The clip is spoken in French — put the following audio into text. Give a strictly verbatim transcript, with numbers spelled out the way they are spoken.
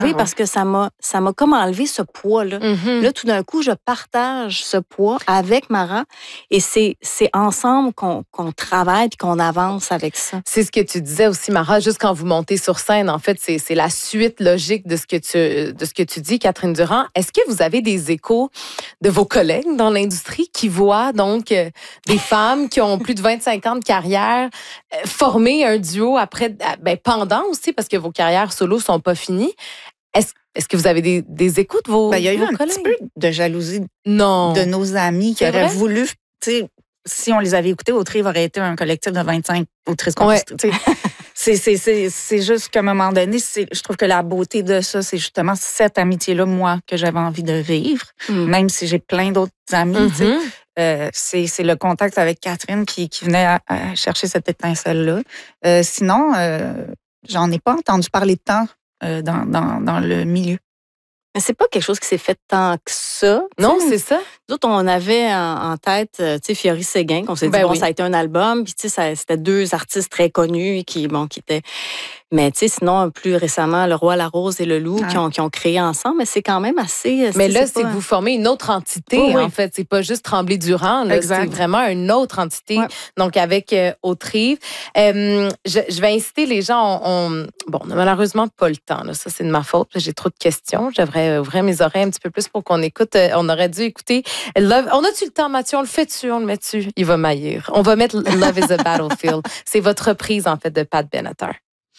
Oui, parce que ça m'a, ça m'a comme enlevé ce poids-là. Mm-hmm. Là, tout d'un coup, je partage ce poids avec Mara et c'est, c'est ensemble qu'on, qu'on travaille et qu'on avance avec ça. C'est ce que tu disais aussi, Mara, juste quand vous montez sur scène, en fait, c'est, c'est la suite logique de ce que tu, de ce que tu dis, Catherine Durand. Est-ce que vous avez des échos de vos collègues dans l'industrie qui voient donc euh, des femmes qui ont plus de vingt-cinq ans de carrière euh, former un duo après, ben, pendant aussi, parce que vos carrières solo sont pas finies? Est-ce, est-ce que vous avez des, des échos de vos, ben, il y a eu vos un collègues? petit peu de jalousie non. de nos amis qui C'est auraient vrai? voulu, tu sais, si on les avait écoutés, Autrive aurait été un collectif de vingt-cinq autrices compositrices. Ouais. C'est, c'est, c'est, c'est juste qu'à un moment donné, c'est, je trouve que la beauté de ça, c'est justement cette amitié-là, moi, que j'avais envie de vivre, mm. même si j'ai plein d'autres amis. Mm-hmm. Euh, c'est, c'est le contact avec Catherine qui, qui venait à, à chercher cette étincelle-là. Euh, sinon, euh, j'en ai pas entendu parler de tant euh, dans, dans, dans le milieu. Mais c'est pas quelque chose qui s'est fait tant que ça. Non, c'est ça. Nous autres, on avait en, en tête, tu sais, Fiori Séguin, qu'on s'est dit, ben bon, oui. ça a été un album, puis tu sais, c'était deux artistes très connus qui, bon, qui étaient... Mais tu sais, sinon, plus récemment, Le Roi, la Rose et Le Loup, ah. qui, ont, qui ont créé ensemble, mais c'est quand même assez... Mais là, c'est, c'est pas... que vous formez une autre entité, oh, oui. en fait. C'est pas juste Tremblay-Durand, là, c'est vraiment une autre entité, ouais. donc avec euh, Autrive. Euh, je, je vais inciter les gens, on, on, bon, on n'a malheureusement pas le temps, là. Ça, c'est de ma faute, j'ai trop de questions. Je devrais ouvrir mes oreilles un petit peu plus pour qu'on écoute. On aurait dû écouter Love. On a-tu le temps, Mathieu? On le fait-tu? On le met-tu? Il va maillir. On va mettre Love is a Battlefield. C'est votre reprise, en fait, de Pat Benatar.